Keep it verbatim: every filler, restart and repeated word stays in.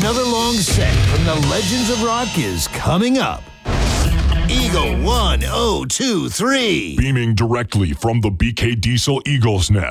Another long set from the Legends of Rock is coming up. Eagle one oh two three. Beaming directly from the B K Diesel Eagles Nest.